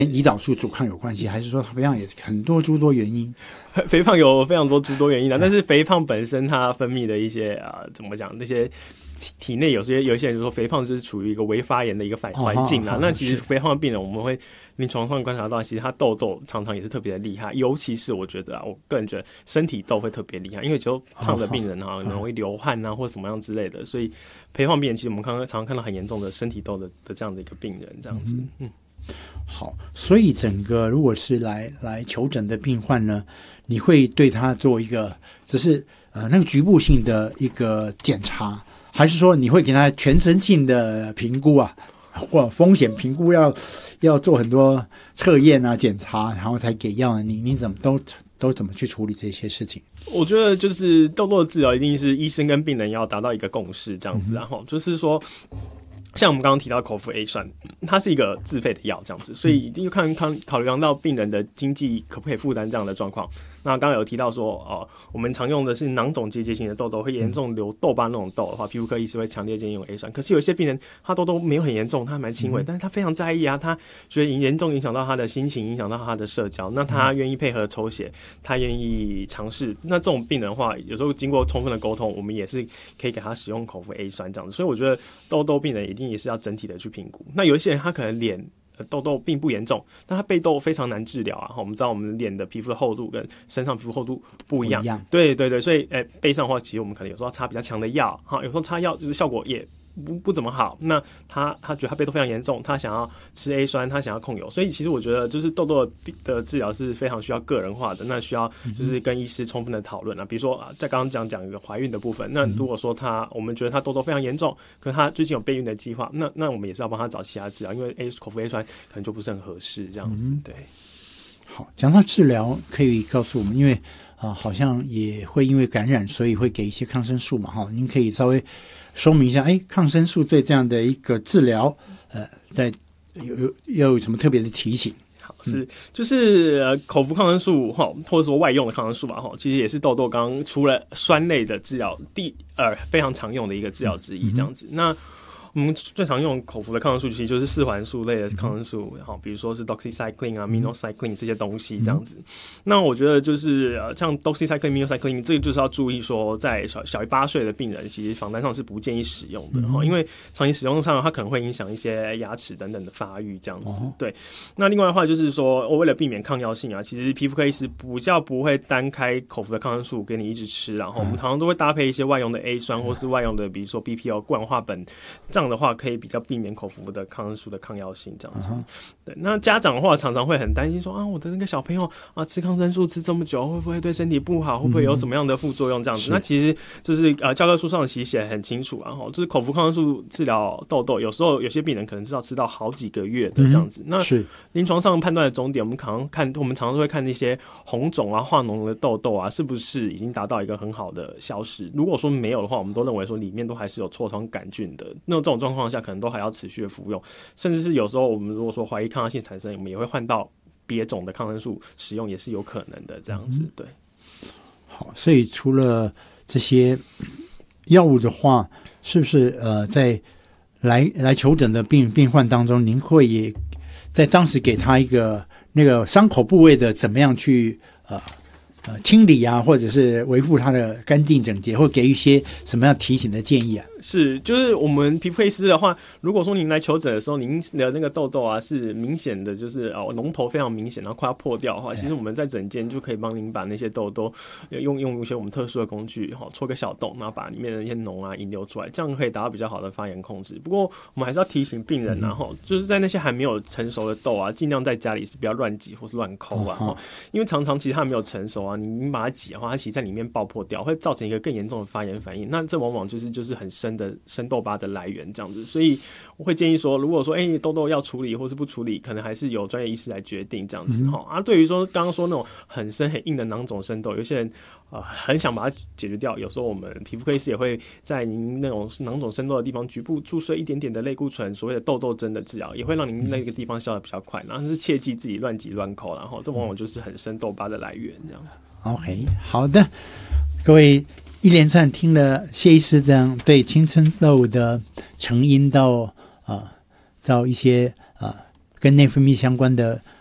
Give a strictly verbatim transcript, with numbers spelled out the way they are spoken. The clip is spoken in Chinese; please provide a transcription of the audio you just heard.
胰岛素阻抗有关系，还是说它肥胖也很多诸多原因？ 肥胖有非常多诸多原因的，但是肥胖本身它分泌的一些啊、呃，怎么讲？那些体内有些有一些人就说肥胖是处于一个微发炎的一个环环境啊。那其实肥胖的病人，我们会临床上观察到，其实他痘痘常常也是特别的厉害，尤其是我觉得啊，我个人觉得身体痘会特别厉害，因为就胖的病人哈、啊，很容易流汗啊或什么样之类的，所以肥胖病人其实我们刚刚常常看到很严重的身体痘的的这样的一个病人，这样子，嗯。嗯好，所以整个如果是来来求诊的病患呢，你会对他做一个只是呃那个局部性的一个检查，还是说你会给他全身性的评估啊，或风险评估要要做很多测验啊检查，然后才给药？你你怎么都都怎么去处理这些事情？ 我觉得就是痘痘的治疗一定是医生跟病人要达到一个共识，这样子，然后、嗯、就是说。像我们刚刚提到口服 A 酸，它是一个自费的药，这样子，所以一定要看看考量到病人的经济可不可以负担这样的状况。那刚刚有提到说，哦，我们常用的是囊肿结节型的痘痘，会严重留痘疤那种痘的话，皮肤科医师会强烈建议用 A 酸。可是有些病人他痘痘没有很严重，他还蛮轻微，但是他非常在意啊，他觉得严重影响到他的心情，影响到他的社交，那他愿意配合抽血，他愿意尝试。那这种病人的话，有时候经过充分的沟通，我们也是可以给他使用口服 A 酸这样子。所以我觉得痘痘病人一定也是要整体的去评估。那有一些人他可能脸痘痘并不严重，但他背痘非常难治疗啊。我们知道我们脸的皮肤的厚度跟身上皮肤厚度不一样， 不一样对对对，所以诶、欸、背上的话，其实我们可能有时候要擦比较强的药，哈，有时候擦药就是效果也不不怎么好。那他他觉得他背痘非常严重，他想要吃 A 酸，他想要控油，所以其实我觉得就是痘痘的治疗是非常需要个人化的，那需要就是跟医师充分的讨论啊。比如说啊，在刚刚讲讲一个怀孕的部分，那如果说他我们觉得他痘痘非常严重，可是他最近有备孕的计划，那那我们也是要帮他找其他治疗，因为 A 口服 A 酸可能就不是很合适这样子。嗯、对。 好，讲到治疗，可以告诉我们，因为啊、呃，好像也会因为感染，所以会给一些抗生素嘛，哈，您可以稍微说明一下，哎，抗生素对这样的一个治疗，呃，在有有要有什么特别的提醒？ 好，是就是呃口服抗生素哈，或者说外用的抗生素吧，哈，其实也是痘痘刚刚除了酸类的治疗第二非常常用的一个治疗之一，这样子。嗯、那我们最常用口服的抗生素其实就是四环素类的抗生素，好，比如说是 doxycycline 啊、minocycline 这些东西这样子。那我觉得就是呃，像 doxycycline、minocycline 这个就是要注意说，在小小于八岁的病人，其实访单上是不建议使用的哈，因为长期使用上它可能会影响一些牙齿等等的发育这样子。对，那另外的话就是说，我为了避免抗药性啊，其实皮肤科医师比较不会单开口服的抗生素给你一直吃，然后我们常常都会搭配一些外用的 A 酸或是外用的，比如说 B P O 固氧化苯。这样的话可以比较避免口服的抗生素的抗药性这样子。Uh-huh. 对，那家长的话常常会很担心说啊，我的那个小朋友啊吃抗生素吃这么久，会不会对身体不好？会不会有什么样的副作用？这样子，嗯、那其实就是呃教科书上其实写得很清楚啊，就是口服抗生素治疗痘痘，有时候有些病人可能至少吃到好几个月的这样子。嗯、那临床上判断的终点，我们常常看，我们常常会看那些红肿啊、化脓的痘痘啊，是不是已经达到一个很好的消失？如果说没有的话，我们都认为说里面都还是有痤疮杆菌的。那这种状况下可能都还要持续的服用，甚至是有时候我们如果说怀疑抗药性产生，我们也会换到别种的抗生素使用，也是有可能的这样子。对， 好，所以除了这些药物的话，是不是呃在来来求诊的病病患当中，您会也在当时给他一个那个伤口部位的怎么样去呃呃清理啊，或者是维护它的干净整洁，或给予一些什么样提醒的建议啊？ 是，就是我们皮肤科医师的话，如果说您来求诊的时候，您的那个痘痘啊是明显的，就是哦脓头非常明显，然后快要破掉的话，其实我们在诊间就可以帮您把那些痘痘用用一些我们特殊的工具，哈，戳个小洞，然后把里面的那些脓啊引流出来，这样可以达到比较好的发炎控制。不过我们还是要提醒病人啊，哈，就是在那些还没有成熟的痘啊，尽量在家里是不要乱挤或是乱抠啊，哈，因为常常其实它没有成熟啊，你你把它挤的话，它其实在里面爆破掉，会造成一个更严重的发炎反应。那这往往就是就是很深的深痘疤的来源这样子，所以我会建议说，如果说哎、欸、痘痘要处理或是不处理，可能还是由专业医师来决定这样子哈、嗯。啊，对于说刚刚说那种很深很硬的囊肿深痘，有些人呃很想把它解决掉，有时候我们皮肤科医师也会在您那种囊肿深痘的地方局部注射一点点的类固醇，所谓的痘痘针的治疗，也会让您那个地方消得比较快。然后是切记自己乱挤乱抠，然后这往往就是很深痘疤的来源这样子。 OK， 好的，各位。一连串听了谢医师这样对青春痘的成因到呃到一些呃跟内分泌相关的